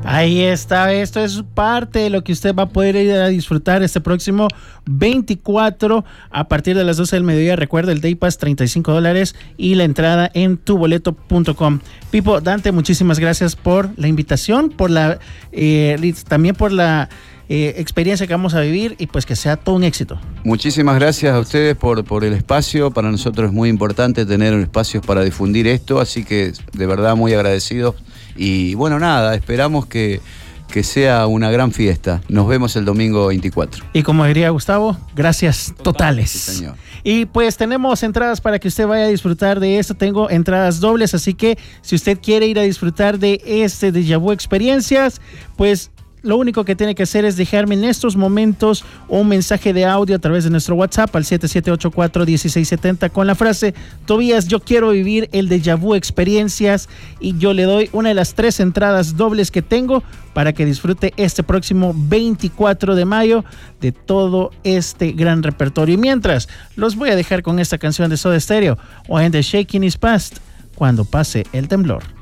Ahí está, esto es parte de lo que usted va a poder ir a disfrutar este próximo 24 a partir de las 12 del mediodía. Recuerda, el Day Pass $35 y la entrada en tuboleto.com. Pipo, Dante, muchísimas gracias por la invitación, por la también por la experiencia que vamos a vivir, y pues que sea todo un éxito. Muchísimas gracias a ustedes por el espacio. Para nosotros es muy importante tener espacios para difundir esto, así que de verdad muy agradecidos. Y bueno, nada, esperamos que sea una gran fiesta. Nos vemos el domingo 24. Y como diría Gustavo, gracias totales. Sí, señor. Y pues tenemos entradas para que usted vaya a disfrutar de esto. Tengo entradas dobles, así que si usted quiere ir a disfrutar de este Déjà Vu Experiencias, pues lo único que tiene que hacer es dejarme en estos momentos un mensaje de audio a través de nuestro WhatsApp al 7784-1670 con la frase: Tobías, yo quiero vivir el Déjà Vu Experiencias, y yo le doy una de las 3 entradas dobles que tengo para que disfrute este próximo 24 de mayo de todo este gran repertorio. Y mientras, los voy a dejar con esta canción de Soda Stereo, When the Shaking is Past, cuando pase el temblor.